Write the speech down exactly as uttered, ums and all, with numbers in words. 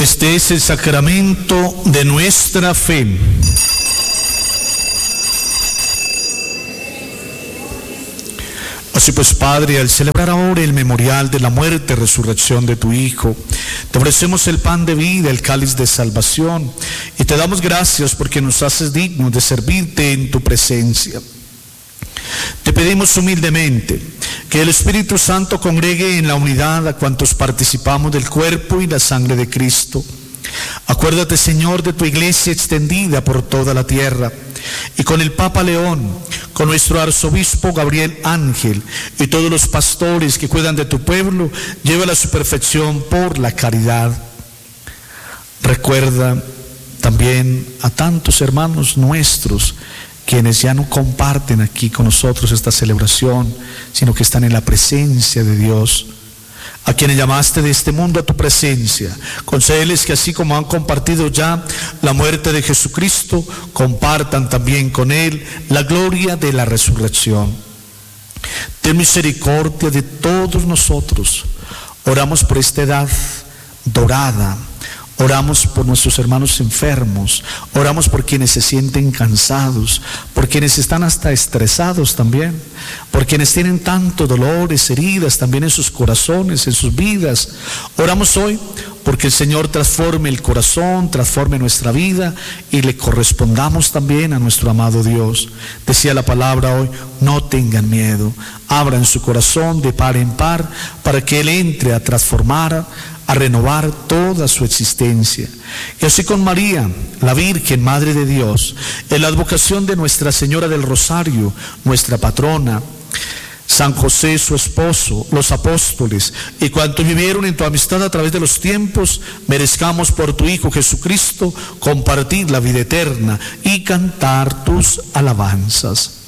Este es el sacramento de nuestra fe. Así pues, Padre, al celebrar ahora el memorial de la muerte y resurrección de tu Hijo, te ofrecemos el pan de vida, el cáliz de salvación, y te damos gracias porque nos haces dignos de servirte en tu presencia. Te pedimos humildemente que el Espíritu Santo congregue en la unidad a cuantos participamos del cuerpo y la sangre de Cristo. Acuérdate, Señor, de tu iglesia extendida por toda la tierra, y con el Papa León, con nuestro arzobispo Gabriel Ángel y todos los pastores que cuidan de tu pueblo, llévala a su perfección por la caridad. Recuerda también a tantos hermanos nuestros quienes ya no comparten aquí con nosotros esta celebración, sino que están en la presencia de Dios, a quienes llamaste de este mundo a tu presencia. Concédeles que así como han compartido ya la muerte de Jesucristo, compartan también con Él la gloria de la resurrección. Ten misericordia de todos nosotros. Oramos por esta edad dorada. Oramos por nuestros hermanos enfermos, oramos por quienes se sienten cansados, por quienes están hasta estresados también, por quienes tienen tanto dolores, heridas también en sus corazones, en sus vidas. Oramos hoy porque el Señor transforme el corazón, transforme nuestra vida y le correspondamos también a nuestro amado Dios. Decía la palabra hoy: no tengan miedo, abran su corazón de par en par para que Él entre a transformar, a renovar toda su existencia. Y así con María, la Virgen, Madre de Dios, en la advocación de Nuestra Señora del Rosario, nuestra patrona, San José, su esposo, los apóstoles y cuantos vivieron en tu amistad a través de los tiempos, merezcamos por tu Hijo Jesucristo compartir la vida eterna y cantar tus alabanzas.